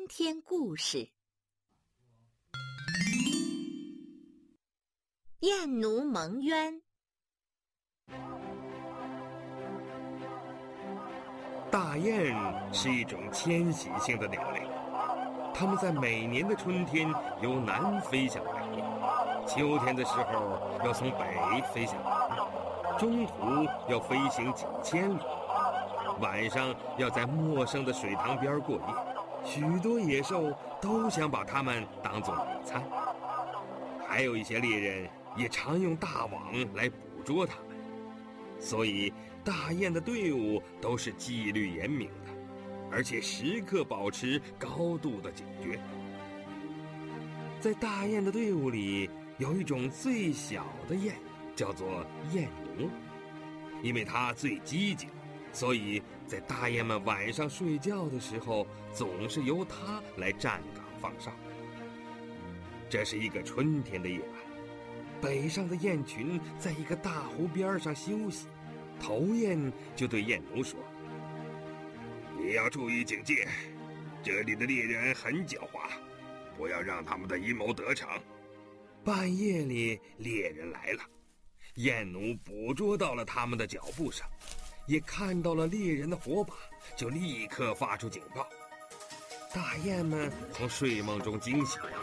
天故事。燕奴蒙冤。 大雁是一种迁徙性的鸟类，它们在每年的春天由南飞向北，秋天的时候要从北飞向南，中途要飞行几千里，晚上要在陌生的水塘边过夜，许多野兽都想把它们当作美餐。还有一些猎人也常用大网来捕捉它们，所以大雁的队伍都是纪律严明的，而且时刻保持高度的警觉。在大雁的队伍里，有一种最小的雁，叫做燕奴。因为它最机警，所以在大雁们晚上睡觉的时候，总是由它来站岗放哨。这是一个春天的夜晚，北上的雁群在一个大湖边上休息，头雁就对燕奴说：“你要注意警戒，这里的猎人很狡猾，不要让他们的阴谋得逞。”半夜里，猎人来了，燕奴捕捉到了他们的脚步声，也看到了猎人的火把，就立刻发出警报。大雁们从睡梦中惊醒，